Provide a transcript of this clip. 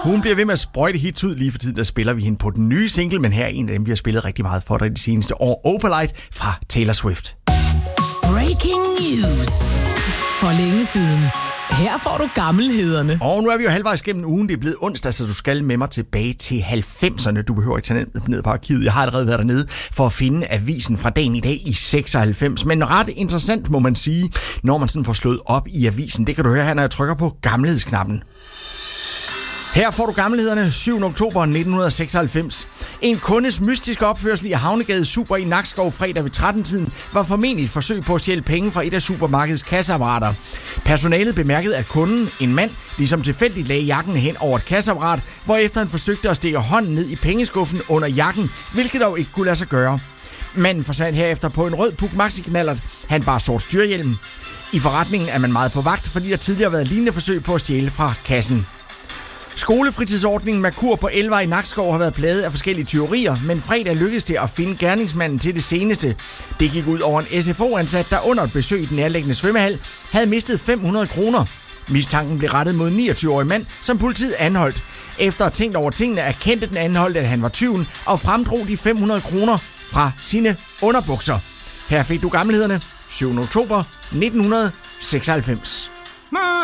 Hun bliver ved med at sprøjte hits ud lige for tiden, der spiller vi hende på den nye single, men her er en af dem, vi har spillet rigtig meget for dig de seneste år. Opalite fra Taylor Swift. Breaking news. For længe siden. Her får du gammelhederne. Og nu er vi jo halvvejs gennem ugen. Det er blevet onsdag, så du skal med mig tilbage til 90'erne. Du behøver ikke tage ned på arkivet. Jeg har allerede været dernede for at finde avisen fra dagen i dag i 96. Men ret interessant, må man sige, når man sådan får slået op i avisen. Det kan du høre her, når jeg trykker på gammelhedsknappen. Her får du gammelhederne 7. oktober 1996. En kundes mystiske opførsel i Havnegade Super i Nakskov fredag ved 13-tiden var formentlig et forsøg på at stjæle penge fra et af supermarkedets kasseapparater. Personalet bemærkede, at kunden, en mand, ligesom tilfældigt lagde jakken hen over et kasseapparat, hvorefter han forsøgte at stikke hånden ned i pengeskuffen under jakken, hvilket dog ikke kunne lade sig gøre. Manden forsvandt herefter på en rød Puch Maxi-knallert. Han bar sort styrhjelm. I forretningen er man meget på vagt, fordi der tidligere har været lignende forsøg på at stjæle fra kassen. Skolefritidsordningen Merkur på Elvej i Nakskov har været plaget af forskellige tyverier, men fredag lykkedes det at finde gerningsmanden til det seneste. Det gik ud over en SFO-ansat, der under et besøg i den nærliggende svømmehal havde mistet 500 kroner. Mistanken blev rettet mod en 29-årig mand, som politiet anholdt. Efter at have tænkt over tingene, erkendte den anholdte, at han var tyven, og fremdrog de 500 kroner fra sine underbukser. Her fik du gammelhederne 7. oktober 1996.